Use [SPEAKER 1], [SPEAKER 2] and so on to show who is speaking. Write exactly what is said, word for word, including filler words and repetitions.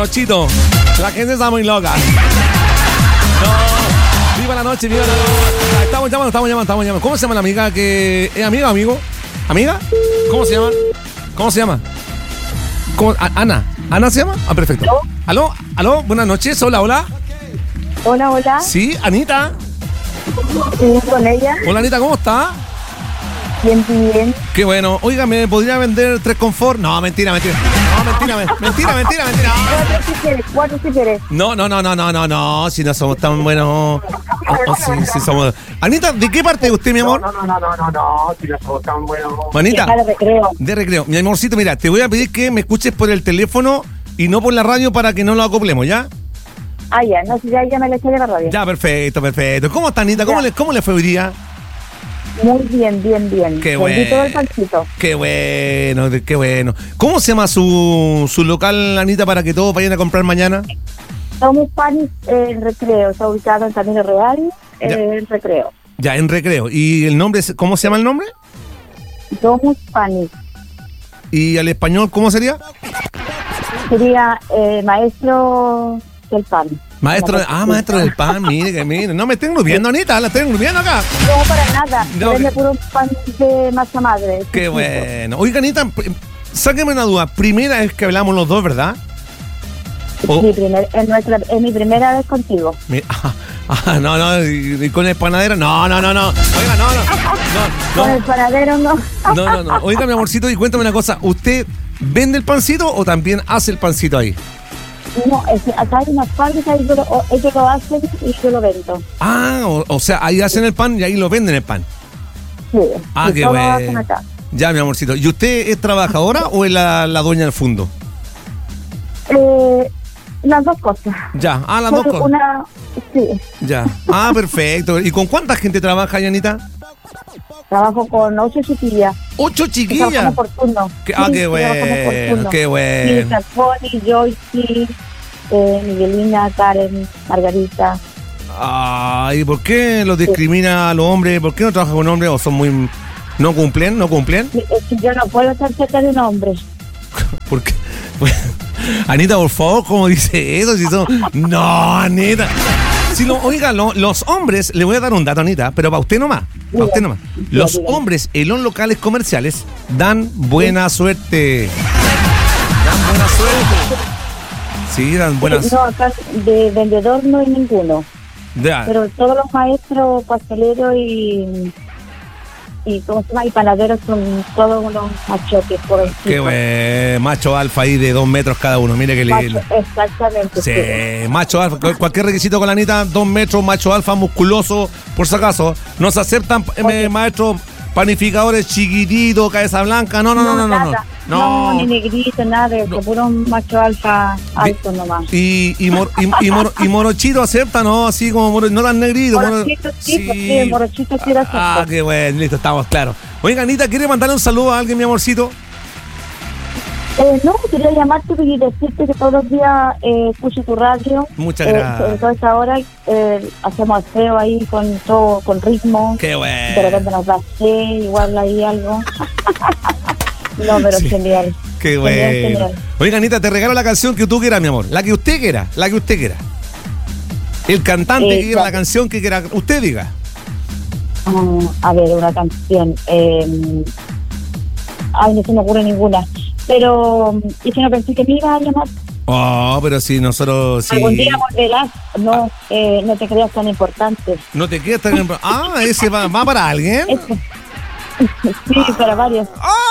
[SPEAKER 1] morochito. La gente está muy loca. No. Viva la noche, viva la noche. Estamos llamando, estamos llamando, estamos llamando. ¿Cómo se llama la amiga que... ¿Es amiga o amigo? ¿Amiga? ¿Cómo se llama? ¿Cómo se llama? ¿Cómo? A- Ana. ¿Ana se llama? Ah, perfecto. ¿Aló? ¿Aló? ¿Aló? Buenas noches. Hola, hola.
[SPEAKER 2] Hola, hola.
[SPEAKER 1] Sí, Anita.
[SPEAKER 2] Sí, con ella.
[SPEAKER 1] Hola, Anita, ¿cómo está?
[SPEAKER 2] Bien, bien.
[SPEAKER 1] Qué bueno. Oiga, ¿me podría vender tres confort? No, mentira, mentira. No, mentira, me- mentira, mentira, mentira.
[SPEAKER 2] Cuatro si quieres, cuatro si quieres.
[SPEAKER 1] No, no, no, no, no, no, no. Si no somos tan buenos. Oh, oh, sí, sí somos. Anita, ¿de qué parte es usted, mi amor?
[SPEAKER 3] No, no, no, no, no, no, si no somos tan buenos.
[SPEAKER 1] Anita,
[SPEAKER 2] Deja de recreo.
[SPEAKER 1] de recreo. Mi amorcito, mira, te voy a pedir que me escuches por el teléfono y no por la radio para que no lo acoplemos, ¿ya?
[SPEAKER 2] Ah, ya, no, si ya, ya me le eché de la radio.
[SPEAKER 1] Ya, perfecto, perfecto. ¿Cómo está, Anita? ¿Cómo
[SPEAKER 2] Ya.
[SPEAKER 1] le, cómo le fue hoy día?
[SPEAKER 2] Muy bien, bien, bien.
[SPEAKER 1] Qué
[SPEAKER 2] Vendí todo el
[SPEAKER 1] bueno.
[SPEAKER 2] pancito.
[SPEAKER 1] Qué bueno, qué bueno. ¿Cómo se llama su, su local, Anita, para que todos vayan a comprar mañana?
[SPEAKER 2] Somos Panis eh, en recreo. Está ubicado en Camino Real, eh,
[SPEAKER 1] Ya.
[SPEAKER 2] en recreo.
[SPEAKER 1] Ya, en recreo. ¿Y el nombre, es- cómo se llama el nombre?
[SPEAKER 2] Somos Panis.
[SPEAKER 1] ¿Y al español cómo sería?
[SPEAKER 2] Sería eh, maestro del pan.
[SPEAKER 1] Maestro,
[SPEAKER 2] Como
[SPEAKER 1] ah, maestro del pan, mire, que mire. No me estén grubiendo, Anita, la estén grubiendo acá.
[SPEAKER 2] No, para nada.
[SPEAKER 1] No,
[SPEAKER 2] Vende
[SPEAKER 1] que-
[SPEAKER 2] puro pan de masa madre.
[SPEAKER 1] Qué bueno. Oiga, Anita, pr- sáqueme una duda. Primera vez que hablamos los dos, ¿verdad? O-
[SPEAKER 2] Mi primer, es, nuestra, es mi primera vez contigo.
[SPEAKER 1] Mi- ah, ah, no, no, y, y con el panadero, no, no, no, no. Oiga, no, no,
[SPEAKER 2] Con
[SPEAKER 1] no,
[SPEAKER 2] el panadero no.
[SPEAKER 1] no, no, no, no. Oiga, mi amorcito, y cuéntame una cosa. ¿Usted vende el pancito o también hace el pancito ahí?
[SPEAKER 2] No, es que acá hay unas fábricas y yo lo- o- ellos lo hacen y yo lo vendo.
[SPEAKER 1] Ah, o, o sea, ahí hacen el pan y ahí lo venden el pan.
[SPEAKER 2] Sí.
[SPEAKER 1] Ah,
[SPEAKER 2] y
[SPEAKER 1] qué
[SPEAKER 2] todo lo
[SPEAKER 1] bueno.
[SPEAKER 2] hacen acá.
[SPEAKER 1] Ya, mi amorcito. ¿Y usted es trabajadora o es la, la dueña del fondo?
[SPEAKER 2] Eh, las dos cosas.
[SPEAKER 1] Ya, ah, las dos
[SPEAKER 2] Soy
[SPEAKER 1] cosas.
[SPEAKER 2] Una, sí,
[SPEAKER 1] Ya. Ah, perfecto. ¿Y con cuánta gente trabaja, Yanita?
[SPEAKER 2] trabajo con ocho chiquillas.
[SPEAKER 1] Ocho
[SPEAKER 2] que
[SPEAKER 1] chiquillas.
[SPEAKER 2] Trabajamos por turno.
[SPEAKER 1] Qué- ah,
[SPEAKER 2] Sí,
[SPEAKER 1] qué
[SPEAKER 2] trabajamos por
[SPEAKER 1] bueno,
[SPEAKER 2] turno.
[SPEAKER 1] qué bueno.
[SPEAKER 2] Sí, Safoni, Joyce, eh, Miguelina, Karen, Margarita.
[SPEAKER 1] Ay, ¿por qué los discrimina a los hombres? ¿Por qué no trabajan con hombres o son muy... ¿No cumplen? ¿No cumplen?
[SPEAKER 2] Es que yo no puedo estar cerca de un hombre.
[SPEAKER 1] ¿Por qué? Anita, por favor, ¿cómo dice eso? Si son... No, Anita. Si lo, oiga, lo- los hombres, le voy a dar un dato, Anita, pero para usted nomás. Para usted nomás. Los
[SPEAKER 2] dígame.
[SPEAKER 1] hombres en los locales comerciales dan buena suerte. Dan buena suerte. Sí, dan buena
[SPEAKER 2] No, acá de vendedor no hay ninguno.
[SPEAKER 1] Ya.
[SPEAKER 2] Pero todos los maestros, pasteleros y, y ¿cómo se llama? Y panaderos son todos unos machotes por el
[SPEAKER 1] Qué buen macho alfa ahí de dos metros cada uno. Mire que le.
[SPEAKER 2] Exactamente.
[SPEAKER 1] Sí, macho alfa. Cu- Cualquier requisito con la Anita, dos metros, macho alfa, musculoso, por si acaso. No se aceptan eh, maestros panificadores chiquititos, cabeza blanca. No, no, no, no, no.
[SPEAKER 2] nada.
[SPEAKER 1] No.
[SPEAKER 2] No, ni negrito, nada de eso, puro macho alfa alto nomás.
[SPEAKER 1] Y, y, mor, y, y, mor- y morochito acepta, ¿no? Así como moro- no tan negrito. moro-
[SPEAKER 2] Morochito, sí, pues sí, morochito sí lo acepto.
[SPEAKER 1] Ah, qué bueno, listo, estamos claros. Oiga, Anita, ¿quiere mandarle un saludo a alguien, mi amorcito?
[SPEAKER 2] Eh, no, quería llamarte y decirte que todos los días eh, escucho tu radio.
[SPEAKER 1] Muchas
[SPEAKER 2] Eh,
[SPEAKER 1] gracias.
[SPEAKER 2] sobre todo a esta hora eh, hacemos aseo ahí con todo, con ritmo.
[SPEAKER 1] Qué
[SPEAKER 2] De
[SPEAKER 1] bueno.
[SPEAKER 2] repente nos da sed, igual ahí algo. No, pero
[SPEAKER 1] Sí.
[SPEAKER 2] genial.
[SPEAKER 1] Qué
[SPEAKER 2] Genial,
[SPEAKER 1] bueno.
[SPEAKER 2] genial.
[SPEAKER 1] Oiga, Anita, te regalo la canción que tú quieras, mi amor. La que usted quiera, la que usted quiera. El cantante
[SPEAKER 2] Eh,
[SPEAKER 1] que quiera,
[SPEAKER 2] ya.
[SPEAKER 1] la canción que quiera. Usted diga.
[SPEAKER 2] Ah, a ver, una canción. Eh, ay, no se me ocurre ninguna. Pero, y si no pensé que me iba a llamar,
[SPEAKER 1] Oh, pero si nosotros... Sí.
[SPEAKER 2] algún día volverás. No, eh, no te creas tan importante.
[SPEAKER 1] No te quedas tan... Ah, ese va, va para alguien.
[SPEAKER 2] Eso. Sí, para varios.
[SPEAKER 1] ¡Ah!